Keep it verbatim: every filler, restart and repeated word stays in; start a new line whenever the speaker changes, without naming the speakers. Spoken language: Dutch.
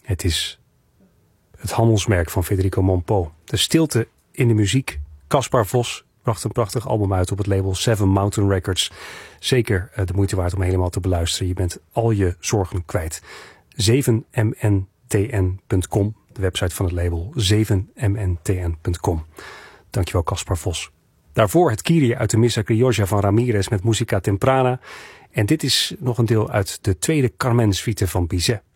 Het is het handelsmerk van Federico Monpo. De stilte in de muziek. Caspar Vos bracht een prachtig album uit op het label Seven Mountain Records. Zeker de moeite waard om helemaal te beluisteren. Je bent al je zorgen kwijt. zeven m n t n punt com, de website van het label zeven m n t n punt com. Dankjewel Caspar Vos. Daarvoor het Kyrie uit de Missa Criolla van Ramirez met Musica Temprana. En dit is nog een deel uit de tweede Carmen suite van Bizet.